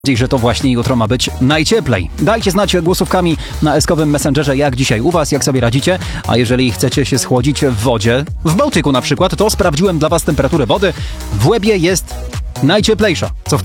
że to właśnie jutro ma być najcieplej. Dajcie znać głosówkami na eskowym Messengerze, jak dzisiaj u was, jak sobie radzicie, a jeżeli chcecie się schłodzić w wodzie, w Bałtyku na przykład, to sprawdziłem dla was temperaturę wody. W Łebie jest najcieplejsza, co